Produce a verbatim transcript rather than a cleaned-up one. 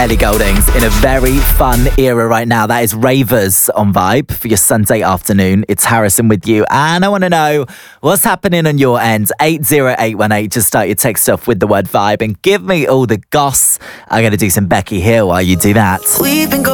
Ellie Goulding's in a very fun era right now. That is Ravers on Vibe for your Sunday afternoon. It's Harrison with you, and I want to know what's happening on your end. eight zero eight one eight, just start your text off with the word Vibe and give me all the goss. I'm going to do some Becky Hill while you do that. We've been